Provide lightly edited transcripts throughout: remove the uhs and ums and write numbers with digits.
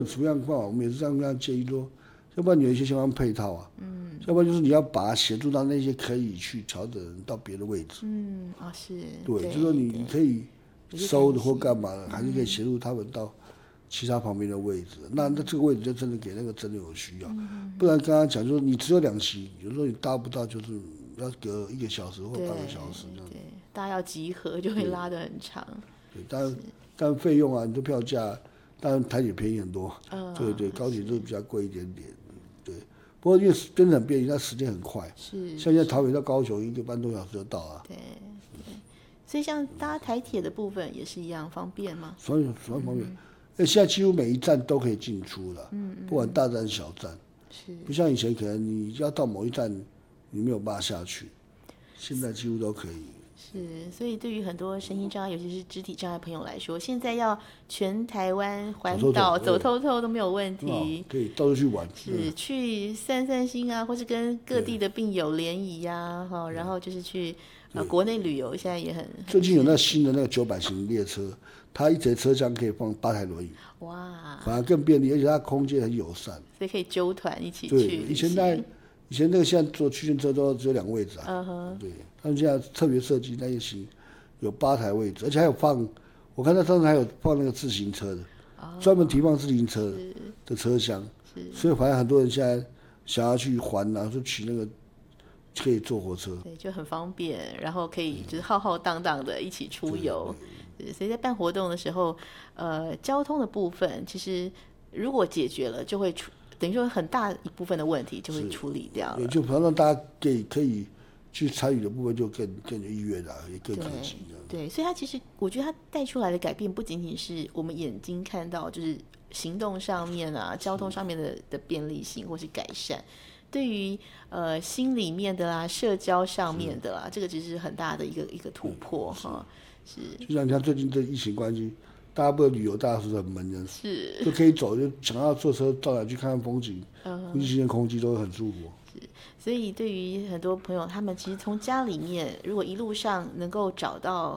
什么样的方法，我们也是这样跟他建议说，要不然你有一些相关配套啊，要不然就是你要把它协助到那些可以去调整人到别的位置， 是， 对，就是说你可以收的或干嘛的，还是可以协助他们到其他旁边的位置。那这个位置就真的给那个真的有需要，不然刚刚讲就是你只有2期，有时候你搭不到，就是要隔1个小时或半个小时这样。 对，大家要集合就会拉得很长。 对，但费用啊，你的票价当然台铁便宜很多，对，高铁就比较贵一点点，对。不过因为真的很便宜，它时间很快，像现在桃园到高雄1个半多小时就到了。 对，所以像搭台铁的部分也是一样方便吗？ 所以方便，现在几乎每一站都可以进出了，不管大站小站，不像以前可能你要到某一站你没有办法下去，现在几乎都可以。 所以对于很多身心障碍，尤其是肢体障碍朋友来说，现在要全台湾环岛走透透都没有问题， 可以到处去玩， 去散散心啊，或是跟各地的病友联谊呀，然后就是去国内旅游，现在也很最近有那新的那个900型列车，它一节车厢可以放8台轮椅， 哇， 反而更便利，而且它空间很友善， 所以可以揪团一起去。 对，以前那个现在坐区间车都只有2位置啊，对，他们现在特别设计那一型有8台位置，而且还有放，我看到上次还有放那个自行车的，专门提放自行车的车厢，所以反正很多人现在想要去环啊，就骑那个可以坐火车， 对，就很方便，然后可以就是浩浩荡荡的一起出游。所以在办活动的时候，交通的部分其实如果解决了，就会等于说很大一部分的问题就会处理掉了。 也就让大家可以去参与的部分就更有意愿了，也更可及。 对，所以它其实我觉得它带出来的改变不仅仅是我们眼睛看到，就是行动上面啊、交通上面的便利性或是改善。对于心里面的啦、社交上面的啦，这个其实是很大的一个突破哈。 就像你看最近这疫情关系，大家不能旅游，大家是很闷的，就可以走，就想要坐车到哪去看看风景，呼吸新鲜空气都会很舒服。 所以对于很多朋友，他们其实从家里面，如果一路上能够找到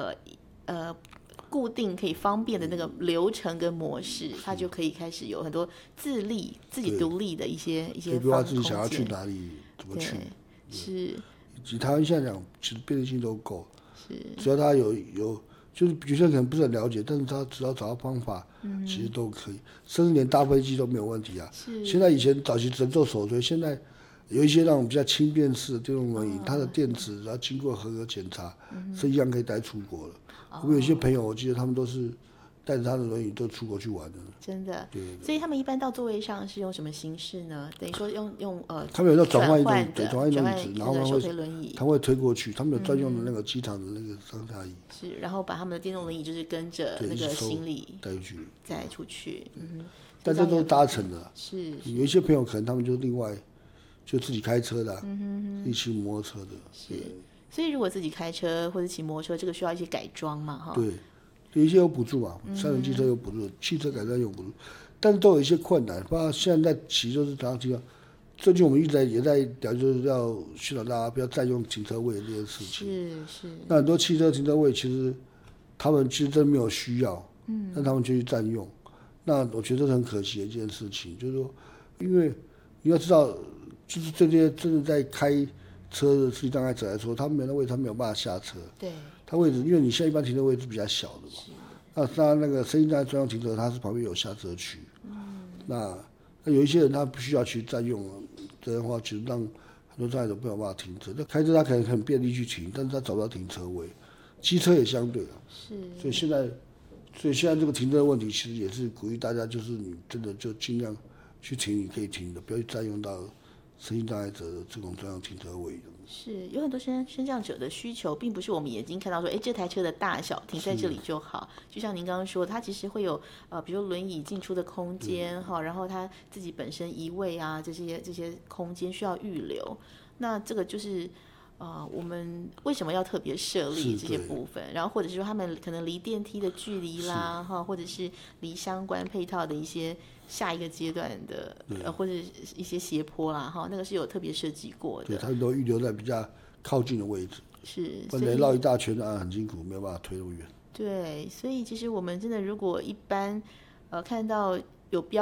固定可以方便的那个流程跟模式，他就可以开始有很多自己独立的一些比如他自己想要去哪里，怎么去， 是。 以台湾现在讲，其实便利性都够，只要他有，就是有些人可能不是很了解，但是他只要找到方法，其实都可以，甚至连搭飞机都没有问题啊。现在以前早期只能做手推，现在有一些那种比较轻便式的电动轮椅，它的电池然后经过合格检查，是一样可以带出国了。我有些朋友，我记得他们都是带着他的轮椅都出国去玩的。 真的，对。所以他们一般到座位上是用什么形式呢？等于说用他们有那转换的椅子，然后他会推过去，他们有专用的那个机场的那个上下椅。 是，然后把他们的电动轮椅就是跟着那个行李带出去， 但这都是搭乘的。 是。 有一些朋友可能他们就另外就自己开车的，自己骑摩托车的。 是。所以如果自己开车或者骑摩托车，这个需要一些改装嘛，哈。 对，有一些有补助嘛，三轮机车有补助，汽车改装有补助，但是都有一些困难。包括现在骑就是常常听到，最近我们也在聊，就是要宣导大家不要占用停车位这件事情。 是。 那很多汽车停车位其实他们其实真没有需要，但他们就去占用。那我觉得是很可惜的一件事情，就是说，因为你要知道，就是这些真的在开车的视力障碍者来说，他们没那位置，他没有办法下车。 对。 他位置，因为你现在一般停车位置比较小的嘛，那个身心障碍专用停车，它是旁边有下车区。那有一些人他不需要去占用，这样的话其实让很多障碍者没有办法停车。那开车他可能很便利去停，但是他找不到停车位。机车也相对所以现在这个停车的问题，其实也是鼓励大家，就是你真的就尽量去停你可以停的，不要去占用到身心障碍者的这种专用停车位的。 是有很多身障者的需求，并不是我们眼睛看到说，这台车的大小停在这里就好。就像您刚刚说，它其实会有比如轮椅进出的空间哈，然后它自己本身移位啊，这些空间需要预留。那这个就是我们为什么要特别设立这些部分？然后或者是说他们可能离电梯的距离啦，哈，或者是离相关配套的一些下一个阶段的或者一些斜坡啦，哈，那个是有特别设计过的。 对，他们都预留在比较靠近的位置，不然绕一大圈很辛苦，没有办法推那么远。 对，所以其实我们真的如果一般看到有标